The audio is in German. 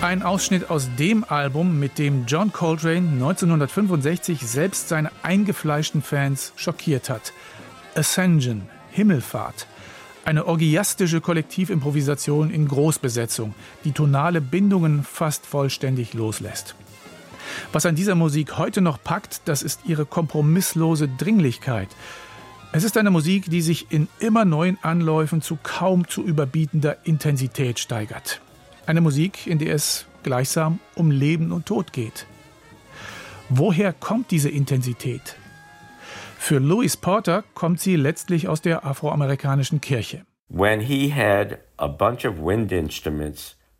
Ein Ausschnitt aus dem Album, mit dem John Coltrane 1965 selbst seine eingefleischten Fans schockiert hat. Ascension, Himmelfahrt. Eine orgiastische Kollektivimprovisation in Großbesetzung, die tonale Bindungen fast vollständig loslässt. Was an dieser Musik heute noch packt, das ist ihre kompromisslose Dringlichkeit. Es ist eine Musik, die sich in immer neuen Anläufen zu kaum zu überbietender Intensität steigert. Eine Musik, in der es gleichsam um Leben und Tod geht. Woher kommt diese Intensität? Für Louis Porter kommt sie letztlich aus der afroamerikanischen Kirche. When he had a bunch of wind instruments